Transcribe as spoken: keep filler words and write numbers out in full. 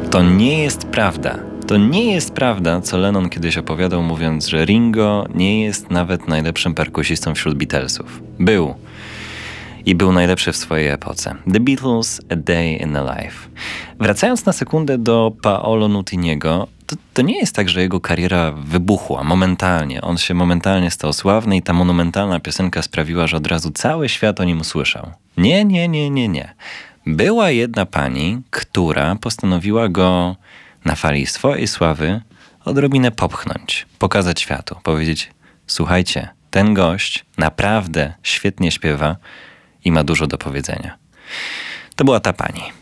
To nie jest prawda. To nie jest prawda, co Lennon kiedyś opowiadał, mówiąc, że Ringo nie jest nawet najlepszym perkusistą wśród Beatlesów. Był. I był najlepszy w swojej epoce. The Beatles, A Day in the Life. Wracając na sekundę do Paolo Nutiniego, to, to nie jest tak, że jego kariera wybuchła momentalnie. On się momentalnie stał sławny i ta monumentalna piosenka sprawiła, że od razu cały świat o nim usłyszał. Nie, nie, nie, nie, nie. Była jedna pani, która postanowiła go na fali swojej sławy odrobinę popchnąć, pokazać światu, powiedzieć: słuchajcie, ten gość naprawdę świetnie śpiewa i ma dużo do powiedzenia. To była ta pani.